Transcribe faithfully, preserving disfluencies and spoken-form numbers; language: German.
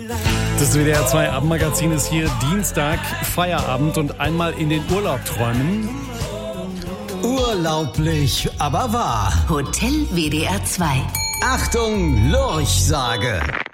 Das W D R zwei Abendmagazin ist hier, Dienstag, Feierabend und einmal in den Urlaub träumen. Urlaublich, aber wahr. Hotel W D R zwei. Achtung, Lurchsage.